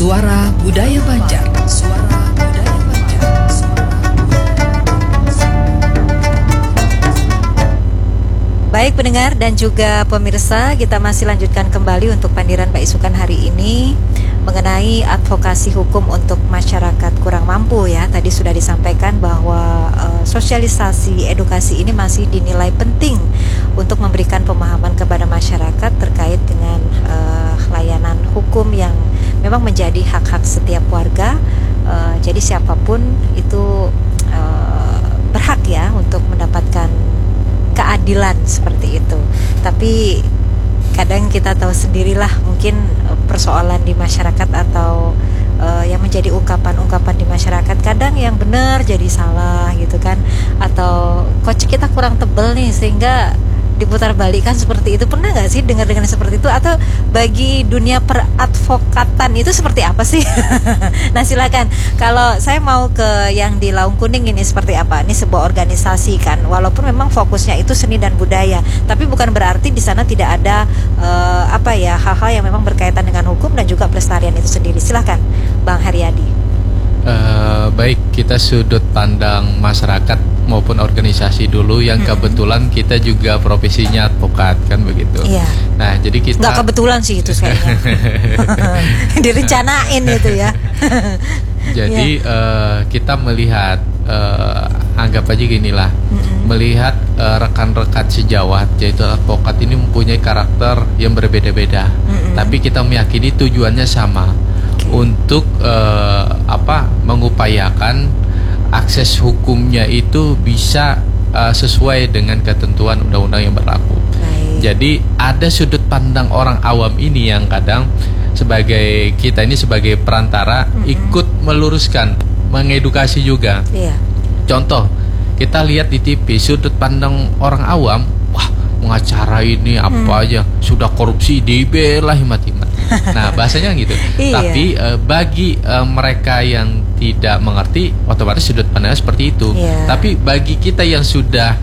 Suara Budaya Banjar. Suara Budaya Banjar. Baik pendengar dan juga pemirsa, kita masih lanjutkan kembali untuk pandiran Pak Isukan hari ini mengenai advokasi hukum untuk masyarakat kurang mampu ya. Tadi sudah disampaikan bahwa sosialisasi edukasi ini masih dinilai penting untuk memberikan pemahaman kepada masyarakat terkait dengan layanan hukum yang memang menjadi hak-hak setiap warga. Jadi siapapun itu berhak ya untuk mendapatkan keadilan seperti itu. Tapi kadang kita tahu sendirilah mungkin persoalan di masyarakat atau yang menjadi ungkapan-ungkapan di masyarakat, kadang yang benar jadi salah gitu kan, atau kocek kita kurang tebel nih sehingga diputar balikan seperti itu. Pernah nggak sih dengar seperti itu? Atau bagi dunia peradvokatan itu seperti apa sih? Nah silakan, kalau saya mau ke yang di Laung Kuning ini seperti apa? Ini sebuah organisasi kan, walaupun memang fokusnya itu seni dan budaya, tapi bukan berarti di sana tidak ada hal-hal yang memang berkaitan dengan hukum dan juga pelestarian itu sendiri. Silakan Bang Haryadi. Baik, kita sudut pandang masyarakat maupun organisasi dulu yang kebetulan kita juga profesinya advokat kan begitu. Iya. Nah jadi kita nggak kebetulan sih itu kayaknya. Direncanain itu ya. Jadi kita melihat anggap aja ginilah, melihat rekan-rekan sejawat yaitu advokat ini mempunyai karakter yang berbeda-beda, tapi kita meyakini tujuannya sama. Untuk mengupayakan akses hukumnya itu bisa sesuai dengan ketentuan undang-undang yang berlaku. Jadi ada sudut pandang orang awam ini yang kadang sebagai kita ini sebagai perantara ikut meluruskan, mengedukasi juga. Contoh, kita lihat di TV sudut pandang orang awam, wah pengacara ini apa aja sudah korupsi dibela hemat-hemat. Nah bahasanya gitu. Tapi bagi mereka yang tidak mengerti, otomatis sudut pandangnya seperti itu. Tapi bagi kita yang sudah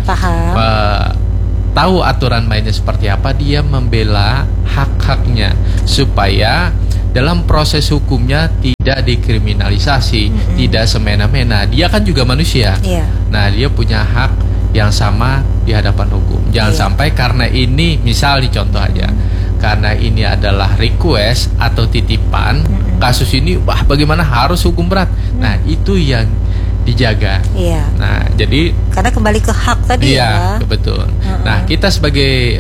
tahu aturan mainnya seperti apa, dia membela hak-haknya supaya dalam proses hukumnya tidak dikriminalisasi, tidak semena-mena. Dia kan juga manusia. Nah dia punya hak yang sama di hadapan hukum. Jangan sampai karena ini, misal contoh aja, karena ini adalah request atau titipan, kasus ini wah bagaimana harus hukum berat. Nah itu yang dijaga. Nah jadi karena kembali ke hak tadi ya. Betul. Nah kita sebagai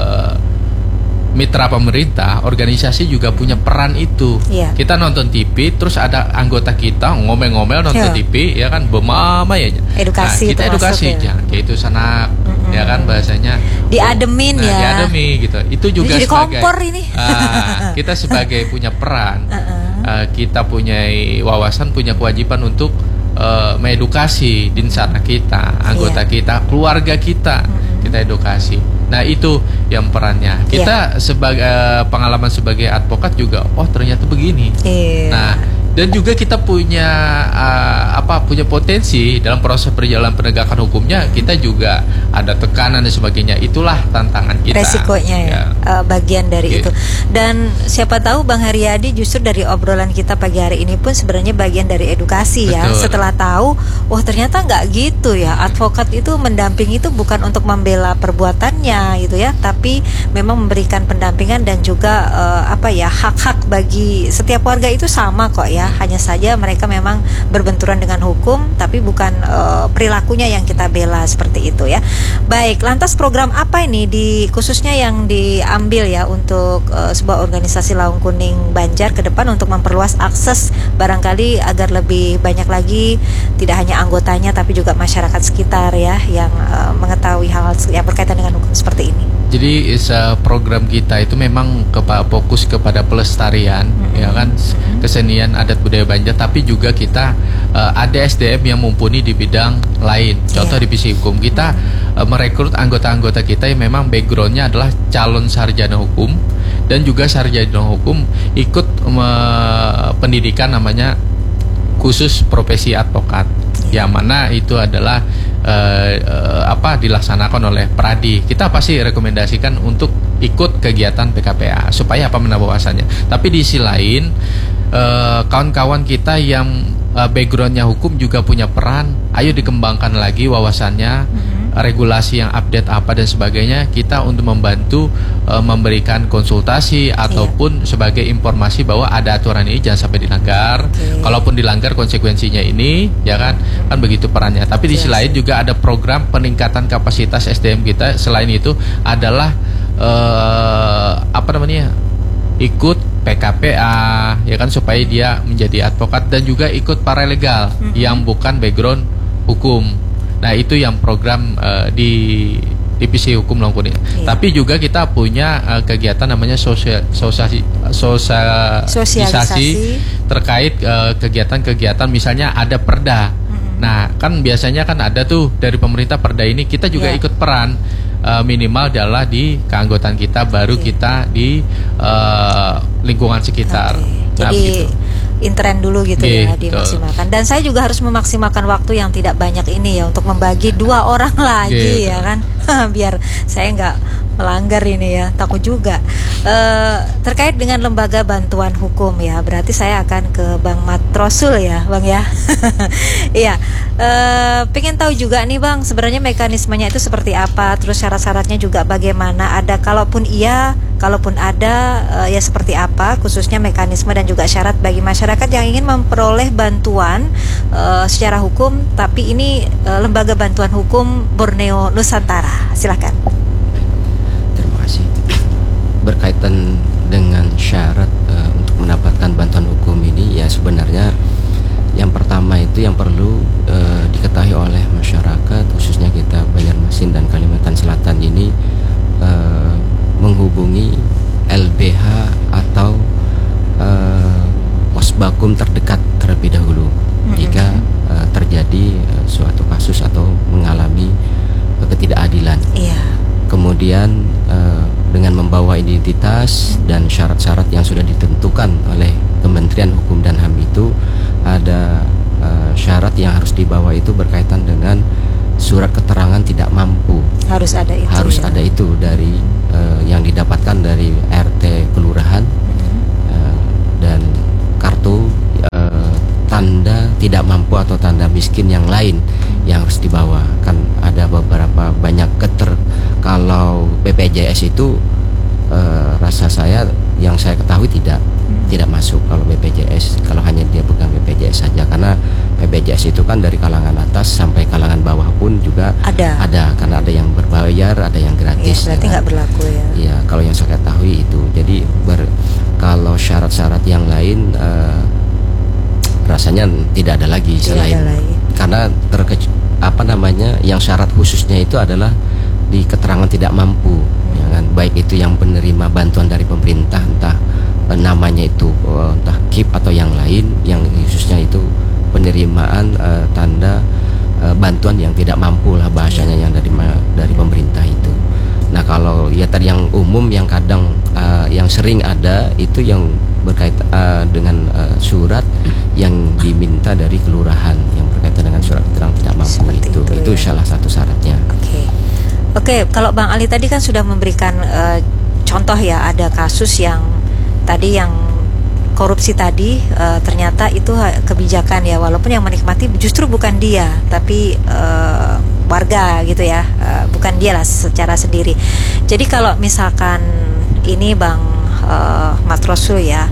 mitra pemerintah, organisasi juga punya peran itu. Kita nonton TV, terus ada anggota kita ngomel-ngomel nonton TV, ya kan, bemama ya. Edukasi. Nah, kita edukasi, jangan kayak itu sana, ya kan bahasanya. Diademin ya. Diademi gitu. Itu juga jadi sebagai kompor ini. Kita sebagai punya peran, kita punya wawasan, punya kewajiban untuk mengedukasi dinsana kita, anggota kita, keluarga kita, kita edukasi. Nah itu yang perannya. Kita sebagai pengalaman sebagai advokat juga, oh ternyata begini. Nah dan juga kita punya punya potensi dalam proses perjalanan penegakan hukumnya. Kita juga ada tekanan dan sebagainya. Itulah tantangan kita. Resikonya ya. Bagian dari itu. Dan siapa tahu Bang Haryadi justru dari obrolan kita pagi hari ini pun sebenarnya bagian dari edukasi. Ya. Setelah tahu, wah ternyata nggak gitu ya. Advokat itu mendampingi itu bukan untuk membela perbuatannya gitu ya, tapi memang memberikan pendampingan dan juga hak-hak bagi setiap warga itu sama kok ya. Hanya saja mereka memang berbenturan dengan hukum, tapi bukan perilakunya yang kita bela seperti itu ya. Baik, lantas program apa ini khususnya yang diambil ya untuk sebuah organisasi Laung Kuning Banjar ke depan untuk memperluas akses barangkali agar lebih banyak lagi tidak hanya anggotanya tapi juga masyarakat sekitar ya yang mengetahui hal-hal yang berkaitan dengan hukum seperti ini. Jadi program kita itu memang fokus kepada pelestarian, ya kan, kesenian adat budaya Banjar, tapi juga kita ada SDM yang mumpuni di bidang lain. Contoh di divisi hukum kita merekrut anggota-anggota kita yang memang backgroundnya adalah calon sarjana hukum dan juga sarjana hukum ikut pendidikan namanya khusus profesi advokat, yang mana itu adalah dilaksanakan oleh Pradi. Kita pasti rekomendasikan untuk ikut kegiatan PKPA supaya menambah wawasannya. Tapi di sisi lain kawan-kawan kita yang backgroundnya hukum juga punya peran. Ayo dikembangkan lagi wawasannya, regulasi yang update apa dan sebagainya. Kita untuk membantu memberikan konsultasi ataupun sebagai informasi bahwa ada aturan ini jangan sampai dilanggar. Kalaupun dilanggar konsekuensinya ini, ya kan begitu perannya. Tapi di sisi lain juga ada program peningkatan kapasitas SDM kita. Selain itu adalah ikut PKPA, ya kan, supaya dia menjadi advokat dan juga ikut paralegal yang bukan background hukum. Nah, itu yang program di divisi hukum Langkuni. Tapi juga kita punya kegiatan namanya sosialisasi terkait kegiatan-kegiatan, misalnya ada perda. Nah, kan biasanya kan ada tuh dari pemerintah perda ini, kita juga ikut peran. Minimal adalah di keanggotaan kita, baru kita di lingkungan sekitar. Nah, jadi begitu. intern dulu gitu ya, dimaksimalkan. Dan saya juga harus memaksimalkan waktu yang tidak banyak ini ya, untuk membagi 2 orang lagi ya kan, biar saya nggak melanggar ini ya, takut juga. Terkait dengan lembaga bantuan hukum ya, berarti saya akan ke Bang Matrosul ya Bang ya. Iya, pengen tahu juga nih Bang, sebenarnya mekanismenya itu seperti apa, terus syarat-syaratnya juga bagaimana, ada kalaupun ada ya seperti apa, khususnya mekanisme dan juga syarat bagi masyarakat yang ingin memperoleh bantuan secara hukum, tapi ini lembaga bantuan hukum Borneo Nusantara. Silakan. Terima kasih. Berkaitan dengan syarat untuk mendapatkan bantuan hukum ini, ya sebenarnya yang pertama itu yang perlu diketahui oleh masyarakat, khususnya kita Banjarmasin dan Kalimantan Selatan ini, menghubungi LBH atau posbakum terdekat terlebih dahulu jika terjadi suatu kasus atau mengalami ketidakadilan. Kemudian dengan membawa identitas dan syarat-syarat yang sudah ditentukan oleh Kementerian Hukum dan HAM itu, ada syarat yang harus dibawa itu berkaitan dengan surat keterangan tidak mampu. Harus ada itu. Ada itu dari yang didapatkan dari RT kelurahan, dan kartu tanda tidak mampu atau tanda miskin yang lain yang harus dibawa. Kan ada beberapa banyak kalau BPJS itu rasa saya yang saya ketahui tidak masuk kalau BPJS, kalau hanya dia pegang BPJS saja, karena BPJS itu kan dari kalangan atas sampai kalangan bawah pun juga ada karena ada yang berbayar, ada yang gratis. Berarti nggak berlaku ya? Iya, kalau yang saya ketahui itu. Jadi kalau syarat-syarat yang lain rasanya tidak ada lagi selain karena yang syarat khususnya itu adalah di keterangan tidak mampu, ya kan? Baik itu yang penerima bantuan dari pemerintah, entah namanya itu entah KIP atau yang lain, yang khususnya itu penerimaan tanda bantuan yang tidak mampu lah bahasanya, yang dari pemerintah itu. Nah, kalau ya tadi yang umum yang kadang yang sering ada itu yang berkaitan dengan surat yang diminta dari kelurahan yang berkaitan dengan surat keterangan tidak mampu. Itu salah satu syaratnya. Oke, kalau Bang Ali tadi kan sudah memberikan contoh ya, ada kasus yang tadi yang korupsi tadi, ternyata itu kebijakan ya, walaupun yang menikmati justru bukan dia, tapi warga gitu ya, bukan dia lah secara sendiri. Jadi kalau misalkan ini Bang Matrosul ya,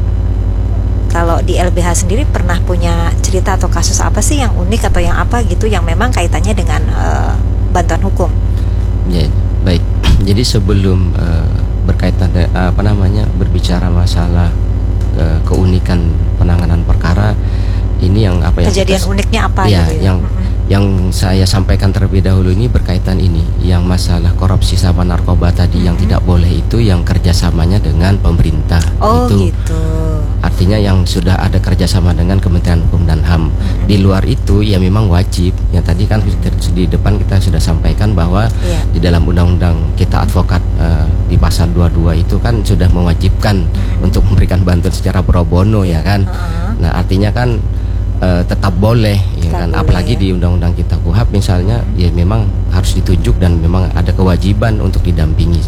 kalau di LBH sendiri pernah punya cerita atau kasus apa sih yang unik atau yang apa gitu yang memang kaitannya dengan bantuan hukum? Ya, baik. Jadi sebelum berkaitan berbicara masalah keunikan penanganan perkara ini, yang kejadian uniknya apa ya, gitu ya? Yang saya sampaikan terlebih dahulu ini berkaitan ini, yang masalah korupsi sama narkoba tadi yang tidak boleh itu yang kerjasamanya dengan pemerintah. Gitu. Artinya yang sudah ada kerjasama dengan Kementerian Hukum dan HAM. Di luar itu ya memang wajib. Yang tadi kan di depan kita sudah sampaikan bahwa di dalam undang-undang kita advokat di pasal 22 itu kan sudah mewajibkan untuk memberikan bantuan secara pro bono ya kan. Nah, artinya kan tetap boleh ya kan, apalagi di undang-undang kita KUHP misalnya ya memang harus ditunjuk dan memang ada kewajiban untuk didampingi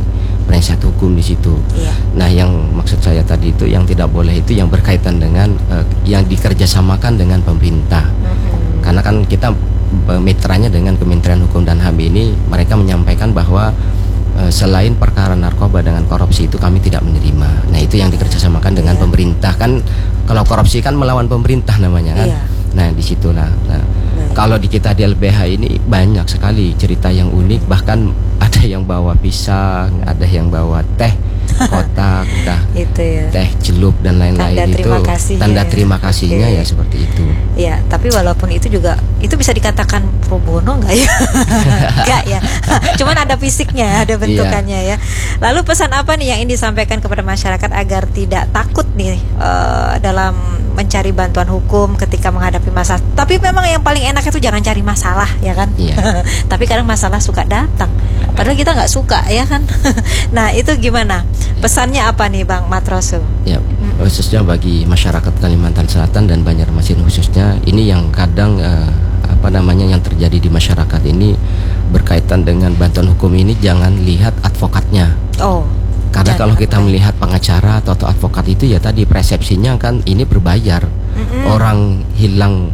penasihat hukum di situ. Nah, yang maksud saya tadi itu yang tidak boleh itu yang berkaitan dengan yang dikerjasamakan dengan pemerintah. Karena kan kita mitranya dengan Kementerian Hukum dan HAM ini, mereka menyampaikan bahwa selain perkara narkoba dengan korupsi itu kami tidak menerima. Nah, itu yang dikerjasamakan dengan pemerintah. Kan kalau korupsi kan melawan pemerintah namanya kan. Nah, disitulah. Nah, kalau di kita di LBH ini banyak sekali cerita yang unik. Bahkan ada yang bawa pisang, ada yang bawa teh kotak, teh celup dan lain-lain. Itu tanda terima kasihnya ya seperti itu. Ya, tapi walaupun itu juga itu bisa dikatakan pro bono nggak ya? Nggak ya. Cuman ada fisiknya, ada bentukannya ya. Lalu pesan apa nih yang ingin disampaikan kepada masyarakat agar tidak takut nih dalam mencari bantuan hukum ketika menghadapi masalah? Tapi memang yang paling enak itu jangan cari masalah, ya kan? Tapi kadang masalah suka datang, padahal kita nggak suka, ya kan? Nah, itu gimana? Pesannya apa nih, Bang Matrosu? Ya, khususnya bagi masyarakat Kalimantan Selatan dan Banjarmasin khususnya, ini yang kadang yang terjadi di masyarakat ini berkaitan dengan bantuan hukum ini, jangan lihat advokatnya. Karena kalau kita melihat pengacara atau advokat itu ya tadi persepsinya kan ini berbayar. Orang hilang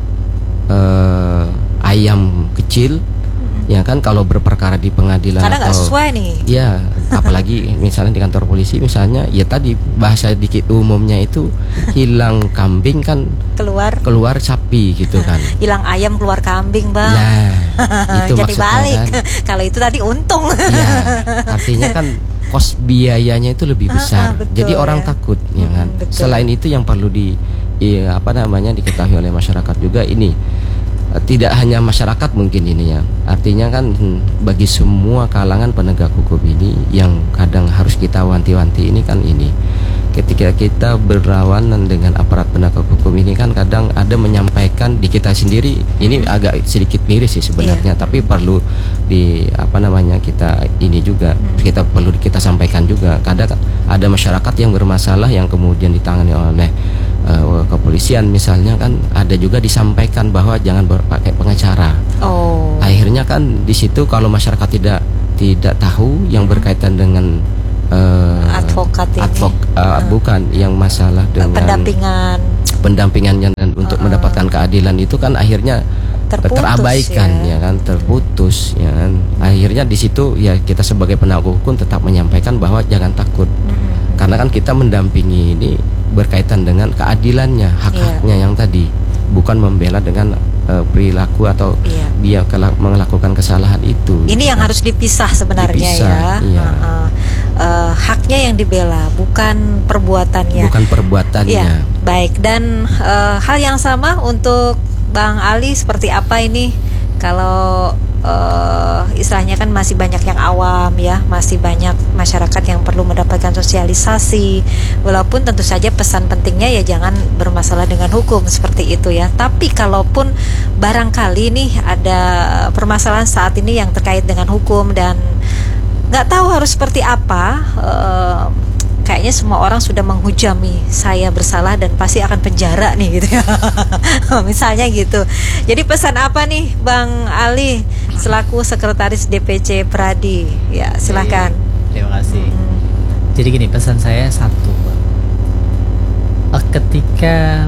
ayam kecil, ya kan, kalau berperkara di pengadilan karena nggak sesuai nih. Ya, apalagi misalnya di kantor polisi misalnya, ya tadi bahasa dikit umumnya itu hilang kambing kan keluar sapi gitu kan. Hilang ayam keluar kambing, Bang. Nah, itu jadi balik. Kan. Kalau itu tadi untung. Ya, artinya kan kos biayanya itu lebih besar. Jadi orang takut, ya kan. Selain itu yang perlu diketahui oleh masyarakat juga ini, tidak hanya masyarakat mungkin ini ya. Artinya kan bagi semua kalangan penegak hukum ini yang kadang harus kita wanti-wanti ini kan ini. Ketika kita berlawanan dengan aparat penegak hukum ini kan kadang ada menyampaikan di kita sendiri, ini agak sedikit miris sih sebenarnya, tapi perlu kita perlu kita sampaikan juga. Kadang ada masyarakat yang bermasalah yang kemudian ditangani oleh kepolisian misalnya kan, ada juga disampaikan bahwa jangan pakai pengacara. Akhirnya kan di situ kalau masyarakat tidak tahu yang berkaitan dengan advokat bukan yang masalah dengan pendampingannya dan untuk mendapatkan keadilan itu kan akhirnya terabaikan ya kan, terputus ya kan. Akhirnya di situ ya kita sebagai penegak hukum tetap menyampaikan bahwa jangan takut. Karena kan kita mendampingi ini berkaitan dengan keadilannya, hak-haknya yang tadi, bukan membela dengan perilaku atau dia melakukan kesalahan itu. Ini yang harus dipisah sebenarnya haknya yang dibela, bukan perbuatannya. Ya, baik. Dan hal yang sama untuk Bang Ali, seperti apa ini kalau istilahnya kan masih banyak yang awam ya, masih banyak masyarakat yang perlu mendapatkan sosialisasi. Walaupun tentu saja pesan pentingnya ya jangan bermasalah dengan hukum seperti itu ya. Tapi kalaupun barangkali nih ada permasalahan saat ini yang terkait dengan hukum dan nggak tahu harus seperti apa, kayaknya semua orang sudah menghujami saya bersalah dan pasti akan penjara nih gitu ya. Misalnya gitu. Jadi pesan apa nih Bang Ali selaku Sekretaris DPC Pradi? Ya, silakan. Terima kasih. Jadi gini, pesan saya satu. Ketika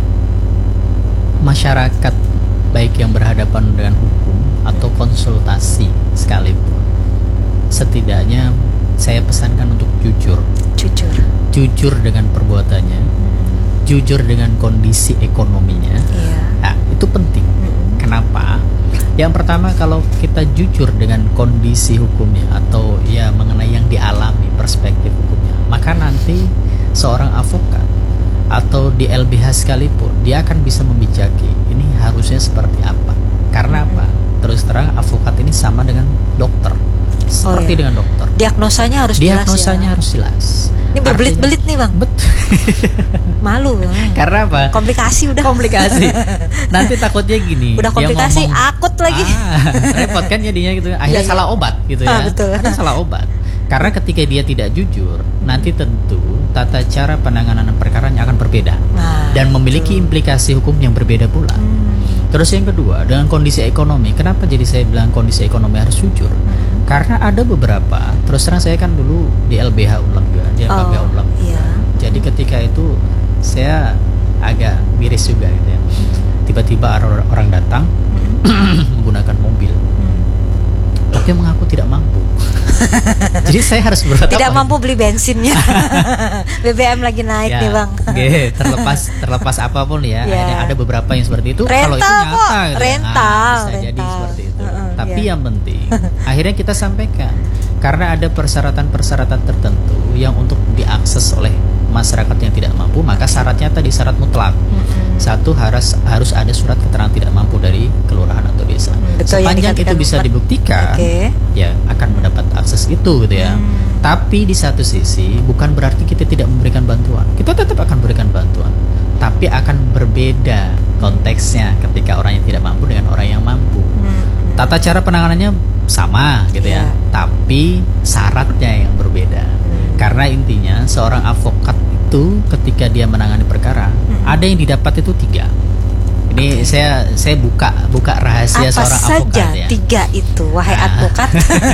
masyarakat baik yang berhadapan dengan hukum atau konsultasi sekalipun, setidaknya saya pesankan untuk jujur dengan perbuatannya, jujur dengan kondisi ekonominya. Nah, itu penting. Kenapa? Yang pertama, kalau kita jujur dengan kondisi hukumnya atau ya mengenai yang dialami perspektif hukumnya, maka nanti seorang avokat atau di LBH sekalipun dia akan bisa membijaki ini harusnya seperti apa. Karena apa? Terus terang avokat ini sama dengan dokter. Seperti dengan dokter. Diagnosanya harus jelas. Ini berbelit-belit nih Bang. Betul. Malu. Karena apa? Komplikasi. Nanti takutnya gini. Udah komplikasi, akut lagi. Repot kan jadinya gitu. Akhirnya salah obat gitu ya. Betul. Karena salah obat. Karena ketika dia tidak jujur, nanti tentu tata cara penanganan perkaranya akan berbeda dan memiliki implikasi hukum yang berbeda pula. Terus yang kedua, dengan kondisi ekonomi. Kenapa jadi saya bilang kondisi ekonomi harus jujur? Karena ada beberapa, terus terang saya kan dulu di LBH Unlam juga, di LBH Unlam. Iya. Jadi ketika itu saya agak miris juga gitu ya. Tiba-tiba orang datang menggunakan mobil, tapi mengaku tidak mampu. Jadi saya harus berkata Tidak mampu beli bensinnya. BBM lagi naik ya, nih Bang. terlepas apapun ya. Ya. Ada beberapa yang seperti itu. Rental Kalau itu nyata, kok, gitu. rental, Bisa jadi rental. seperti itu. Tapi ya. yang penting, akhirnya kita sampaikan karena ada persyaratan-persyaratan tertentu yang untuk diakses oleh masyarakat yang tidak mampu, maka syaratnya tadi syarat mutlak. Satu, harus ada surat keterangan tidak mampu dari kelurahan atau desa. Betul, Sepanjang itu bisa dibuktikan, ya akan mendapat akses itu gitu ya. Tapi di satu sisi bukan berarti kita tidak memberikan bantuan. Kita tetap akan memberikan bantuan, tapi akan berbeda konteksnya ketika orang yang tidak mampu dengan orang yang mampu. Tata cara penanganannya sama gitu ya, tapi syaratnya yang berbeda. Karena intinya seorang advokat itu ketika dia menangani perkara, ada yang didapat itu 3. Ini saya buka rahasia apa seorang advokat saja ya. 3 itu, wahai advokat?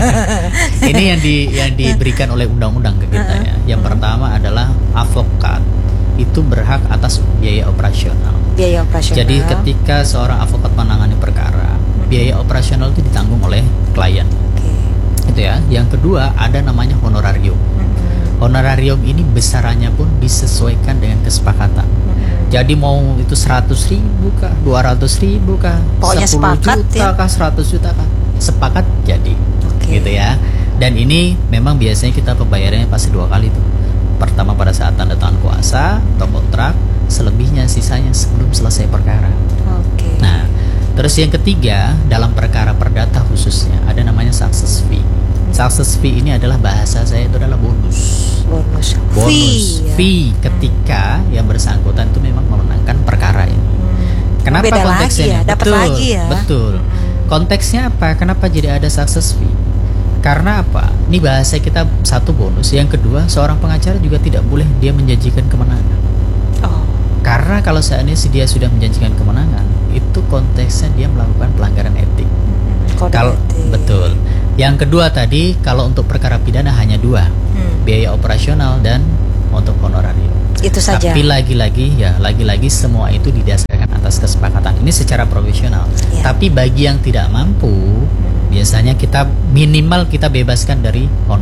Ini yang diberikan oleh undang-undang ke kita ya. Yang pertama adalah advokat itu berhak atas biaya operasional. Biaya operasional. Jadi ketika seorang advokat menangani perkara, biaya operasional itu ditanggung oleh klien. Itu ya. Yang kedua ada namanya honorarium. Honorarium ini besarannya pun disesuaikan dengan kesepakatan. Jadi mau itu 100.000 kah, 200.000 kah, pokoknya 10 sepakat, juta ya? kah, 100 juta kah, sepakat jadi, gitu ya. Dan ini memang biasanya kita pembayarannya pasti 2 kali tuh. Pertama pada saat tanda tangan kuasa atau kontrak, selebihnya sisanya sebelum selesai perkara. Nah, terus yang ketiga dalam perkara perdata khususnya ada namanya success fee. Success fee ini adalah bahasa saya itu adalah bonus fee ketika yang bersangkutan itu memang memenangkan perkara ini. Kenapa Beda konteksnya? lagi ya, dapat lagi ya. Betul. Konteksnya apa? Kenapa jadi ada success fee? Karena apa? Ini bahasa kita satu bonus. Yang kedua, seorang pengacara juga tidak boleh dia menjanjikan kemenangan. Karena kalau seandainya dia sudah menjanjikan kemenangan, itu konteksnya dia melakukan pelanggaran etik. Betul. Yang kedua tadi, kalau untuk perkara pidana hanya 2, biaya operasional dan untuk honorarium. Itu saja. Tapi lagi-lagi semua itu didasarkan atas kesepakatan. Ini secara profesional. Tapi bagi yang tidak mampu, biasanya kita minimal kita bebaskan dari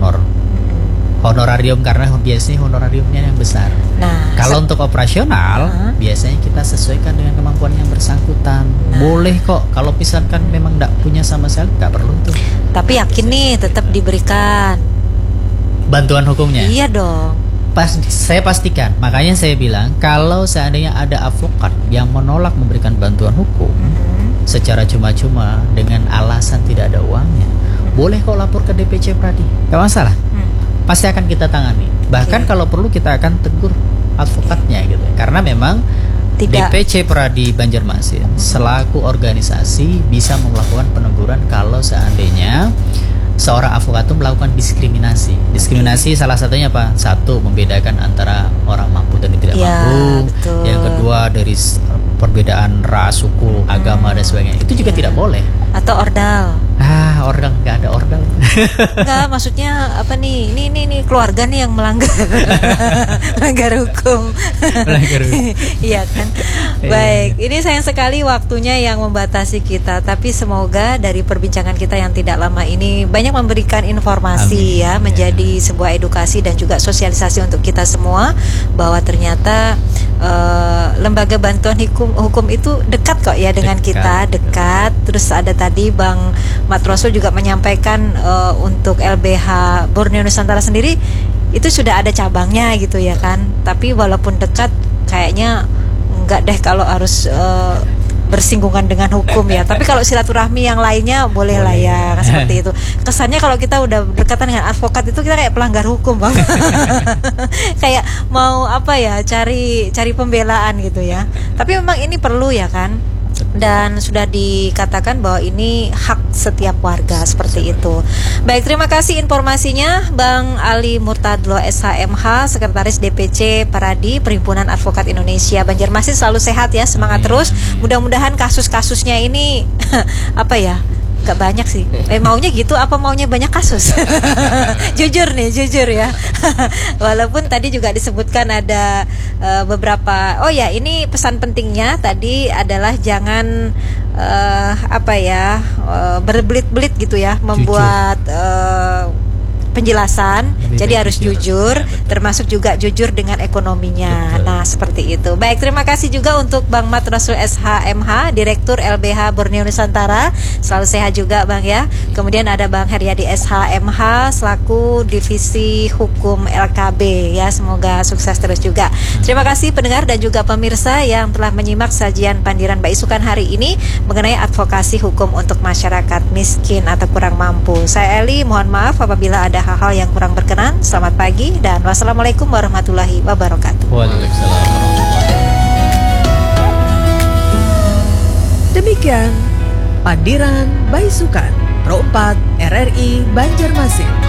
honorarium karena biasanya honorariumnya yang besar. Nah, kalau untuk operasional biasanya kita sesuaikan dengan kemampuan yang bersangkutan. Boleh kok kalau misalkan memang tidak punya sama sekali, nggak perlu tuh. Tapi yakin nih tetap diberikan bantuan hukumnya. Iya dong. Saya pastikan. Makanya saya bilang kalau seandainya ada advokat yang menolak memberikan bantuan hukum secara cuma-cuma dengan alasan tidak ada uangnya, boleh kok lapor ke DPC Pradi, nggak masalah. Pasti akan kita tangani. Bahkan kalau perlu kita akan tegur advokatnya gitu. Karena memang DPC Pradi Banjarmasin selaku organisasi bisa melakukan peneguran kalau seandainya seorang advokat itu melakukan diskriminasi. Diskriminasi salah satunya apa? Satu, membedakan antara orang mampu dan tidak mampu. Betul. Yang kedua dari perbedaan ras, suku, agama dan sebagainya. Itu juga tidak boleh. Atau ordal. Ordal, nggak ada ordal. Nggak, maksudnya apa nih? Ini keluarga nih yang melanggar hukum. Iya kan. Baik, ini sayang sekali waktunya yang membatasi kita. Tapi semoga dari perbincangan kita yang tidak lama ini banyak memberikan informasi menjadi sebuah edukasi dan juga sosialisasi untuk kita semua bahwa ternyata lembaga bantuan hukum itu dekat kok ya dengan kita, dekat. Terus ada tadi Bang Mat Rasul juga menyampaikan untuk LBH Borneo Nusantara sendiri itu sudah ada cabangnya gitu ya kan. Tapi walaupun dekat kayaknya enggak deh kalau harus bersinggungan dengan hukum ya. Tapi kalau silaturahmi yang lainnya boleh lah ya, seperti itu. Kesannya kalau kita udah berdekatan dengan advokat itu kita kayak pelanggar hukum, Bang. Kayak mau apa ya, cari pembelaan gitu ya. Tapi memang ini perlu ya kan. dan sudah dikatakan bahwa ini hak setiap warga seperti itu. Baik, terima kasih informasinya Bang Ali Murtadlo SHMH, Sekretaris DPC Paradi Perhimpunan Advokat Indonesia Banjarmasin. Selalu sehat ya, semangat terus. Mudah-mudahan kasus-kasusnya ini apa ya, gak banyak sih. Maunya gitu apa maunya banyak kasus? Jujur ya. Walaupun tadi juga disebutkan ada beberapa. Oh ya, ini pesan pentingnya tadi adalah jangan berbelit-belit gitu ya, membuat penjelasan. Jadi harus jujur, termasuk juga jujur dengan ekonominya. Betul. Nah, seperti itu. Baik, terima kasih juga untuk Bang Mat Rasul SHMH, Direktur LBH Borneo Nusantara. Selalu sehat juga Bang ya. Kemudian ada Bang Heriadi SHMH selaku Divisi Hukum LKB ya. Semoga sukses terus juga. Terima kasih pendengar dan juga pemirsa yang telah menyimak sajian Pandiran Mbak Isukan hari ini mengenai advokasi hukum untuk masyarakat miskin atau kurang mampu. Saya Eli, mohon maaf apabila ada hal-hal yang kurang berkenan. Selamat pagi dan wassalamualaikum warahmatullahi wabarakatuh. Waalaikumsalam. Demikian Pandiran Mbak Isukan Pro 4 RRI Banjarmasin.